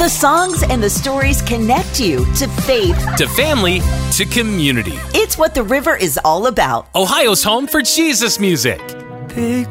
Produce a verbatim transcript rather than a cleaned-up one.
The songs and the stories connect you to faith, to family, to community. It's what the river is all about. Ohio's home for Jesus music. Pick